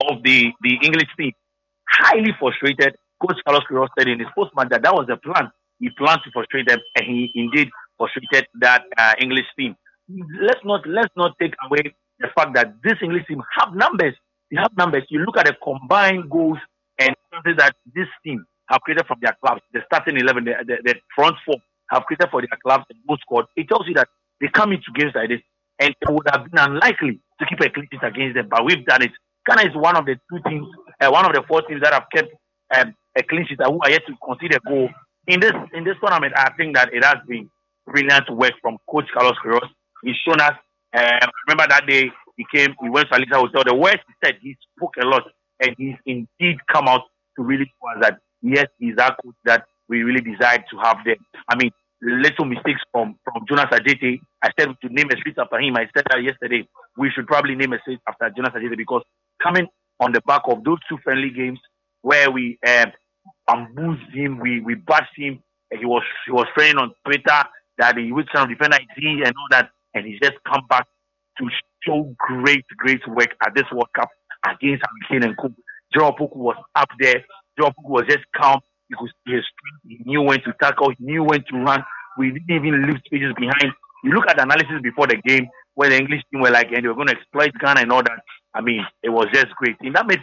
of the English team. Highly frustrated. Coach Carlos Queiroz said in his post-match that was the plan. He planned to frustrate them, and he indeed frustrated that English team. Let's not take away the fact that this English team have numbers. They have numbers. You look at the combined goals and chances that this team have created from their clubs. The starting 11, the front four have created for their clubs and goal scored. It tells you that they come into games like this, and it would have been unlikely to keep a clean sheet against them. But we've done it. Ghana is one of the one of the four teams that have kept a clean sheet who are yet to concede a goal in this tournament. I think that it has been brilliant work from Coach Carlos Queiroz. He's shown us. Remember that day he went to Alisa Hotel. The words he said, he spoke a lot, and he's indeed come out to really show us that yes, he's that coach that we really desired to have there. I mean, little mistakes from Jonas Ajete. I said to name a street after him. I said that yesterday. We should probably name a street after Jonas Ajete because coming on the back of those two friendly games where we bamboozled him, we bashed him. He was training on Twitter that he would kind of defender he and all that, and he's just come back to show great work at this World Cup against Harry Kane and Cook. Joe Opoku was up there. Joe Opoku was just calm. You could see his strength. He knew when to tackle. He knew when to run. We didn't even leave spaces behind. You look at the analysis before the game where the English team were like, and they were going to exploit Ghana and all that. I mean, it was just great. And that made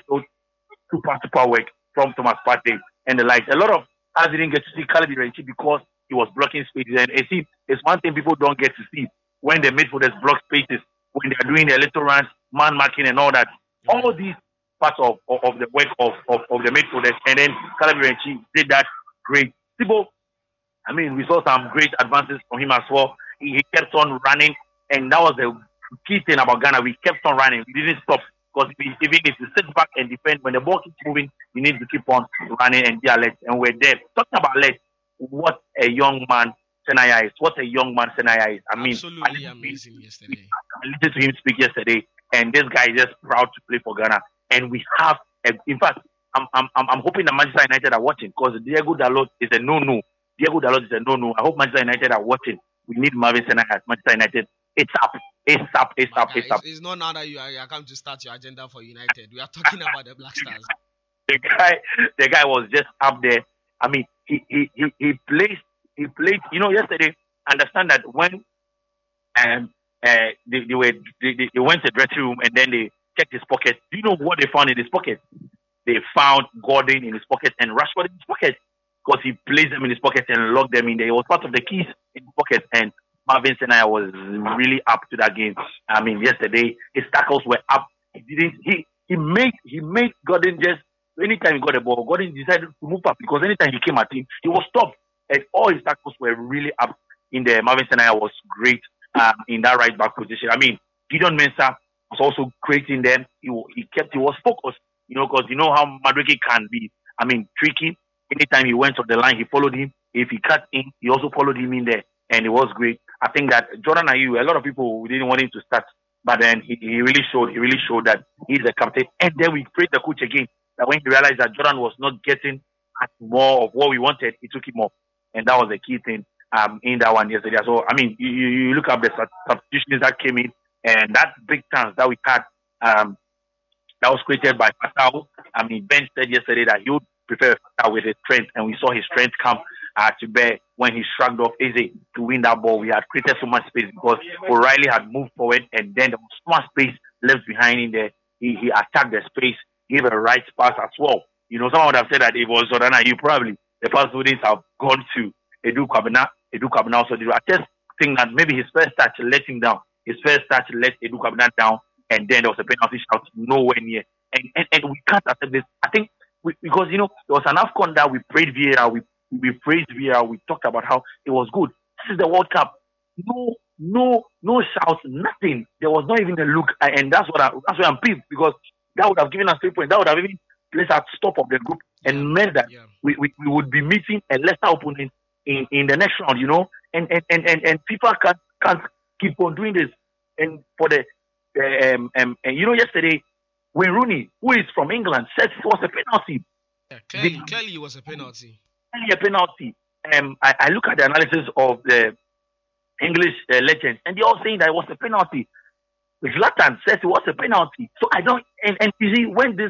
super work from Thomas Partey and the likes. A lot of us didn't get to see Caleb Irenchi because he was blocking spaces. And it's one thing people don't get to see when the midfielders block spaces, when they're doing their little runs, man marking and all that. All these parts of the work of the midfielders. And then Caleb Irenchi did that great. Thibaut, I mean, we saw some great advances from him as well. He kept on running, and that was the key thing about Ghana. We kept on running. We didn't stop because even if you sit back and defend, when the ball keeps moving, you need to keep on running and be alert. And we're there. Talking about alert, what a young man Senaya is. What a young man Senaya is. I mean, absolutely amazing yesterday. I listened to him speak yesterday, and this guy is just proud to play for Ghana. And we have, in fact, I'm hoping that Manchester United are watching because Diego Dalot is a no-no. Diego Dalot is a no-no. I hope Manchester United are watching. We need Marvin Senaya at Manchester United. It's up. It's not now that you are come to start your agenda for United. We are talking about the Black Stars. The guy was just up there. I mean, he played. You know, yesterday. Understand that when they went to the dressing room and then they checked his pocket. Do you know what they found in his pocket? They found Gordon in his pocket and Rashford in his pocket because he placed them in his pocket and locked them in there. It was part of the keys in his pocket, and Marvin Senaya was really up to that game. I mean, yesterday his tackles were up. He made Gordon just anytime he got the ball, Gordon decided to move up because anytime he came at him, he was stopped. And all his tackles were really up in there. Marvin Senaya was great in that right back position. I mean, Gideon Mensah was also creating them. He was focused, you know, because you know how Madueke can be. I mean, tricky. Anytime he went on the line, he followed him. If he cut in, he also followed him in there, and it was great. I think that Jordan Ayew, a lot of people didn't want him to start, but then he really showed that he's the captain. And then we prayed the coach again that when he realized that Jordan was not getting at more of what we wanted, he took him off, and that was the key thing in that one yesterday. So I mean, you look at the substitutions that came in, and that big chance that we had that was created by Fatau. I mean, Ben said yesterday that he would prefer Fatau with his strength, and we saw his strength come to bear when he shrugged off Eze to win that ball. We had created so much space because O'Reilly had moved forward, and then there was so much space left behind in there. He attacked the space, gave a right pass as well. You know, someone would have said that it was Jordan Ayew, probably the pass wouldn't have gone to Edu Kwabena also did. I just think that maybe his first touch let him down. His first touch let Edu Kwabena down, and then there was a penalty shout nowhere near. And we can't accept this. I think because, you know, there was an AFCON that we prayed Vieira, we praised Vieira, we talked about how it was good. This is the World Cup. No shouts, nothing. There was not even a look, and that's why I'm pissed, because that would have given us 3 points. That would have even placed at top of the group and meant that we would be meeting a lesser opponent in the next round, you know. And FIFA can't keep on doing this. And for the and you know, yesterday when Rooney, who is from England, said it was a penalty. Yeah, clearly it was a penalty. A penalty. I look at the analysis of the English legends, and they're all saying that it was a penalty. Zlatan says it was a penalty. So I don't, and you see, when this